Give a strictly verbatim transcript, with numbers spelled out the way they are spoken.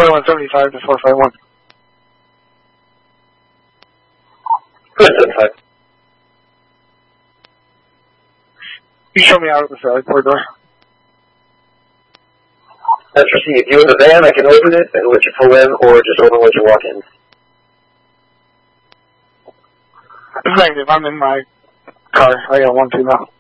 one seventy-five to four five one. Good, seventy-five. You show me out of the side corridor. That's received. You in the van, I can open it and let you pull in, or just open let you walk in. It's negative. I'm in my car. I got one two now.